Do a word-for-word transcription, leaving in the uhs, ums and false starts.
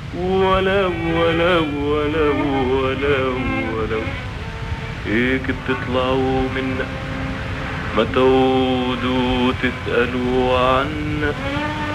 ولو ولو ولو ولو ولو هيك بتطلعوا منا ما تعودوا تسألوا عنا.